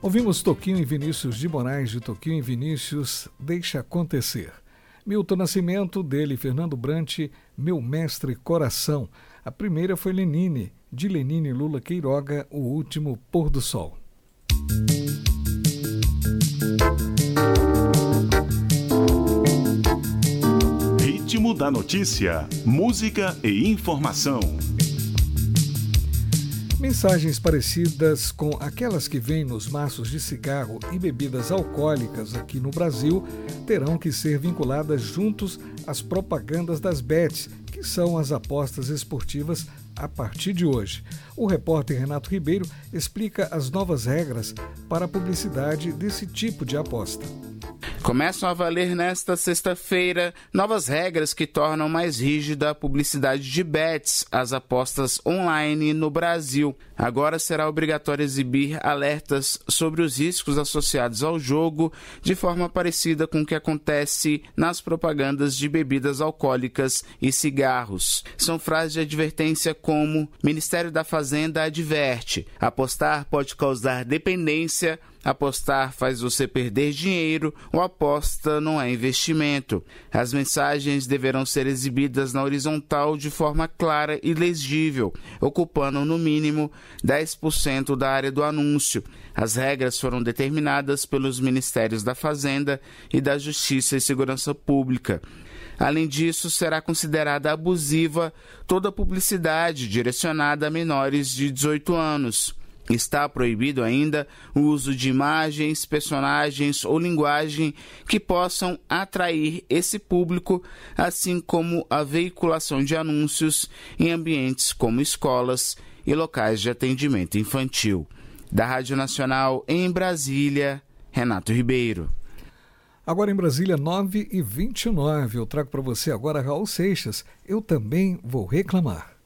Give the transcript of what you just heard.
Ouvimos Toquinho e Vinícius de Moraes, de Toquinho e Vinícius, Deixa Acontecer. Milton Nascimento, dele Fernando Brant, Meu Mestre Coração. A primeira foi Lenine, de Lenine e Lula Queiroga, O Último Pôr do Sol. Ritmo da notícia, música e informação. Mensagens parecidas com aquelas que vêm nos maços de cigarro e bebidas alcoólicas aqui no Brasil terão que ser vinculadas juntos às propagandas das bets, que são as apostas esportivas a partir de hoje. O repórter Renato Ribeiro explica as novas regras para a publicidade desse tipo de aposta. Começam a valer nesta sexta-feira novas regras que tornam mais rígida a publicidade de bets, as apostas online no Brasil. Agora será obrigatório exibir alertas sobre os riscos associados ao jogo, de forma parecida com o que acontece nas propagandas de bebidas alcoólicas e cigarros. São frases de advertência como: Ministério da Fazenda adverte, apostar pode causar dependência, apostar faz você perder dinheiro, ou aposta não é investimento. As mensagens deverão ser exibidas na horizontal de forma clara e legível, ocupando no mínimo 10% da área do anúncio. As regras foram determinadas pelos Ministérios da Fazenda e da Justiça e Segurança Pública. Além disso, será considerada abusiva toda publicidade direcionada a menores de 18 anos. Está proibido ainda o uso de imagens, personagens ou linguagem que possam atrair esse público, assim como a veiculação de anúncios em ambientes como escolas e locais de atendimento infantil. Da Rádio Nacional em Brasília, Renato Ribeiro. Agora em Brasília, 9h29. Eu trago para você agora Raul Seixas. Eu também vou reclamar.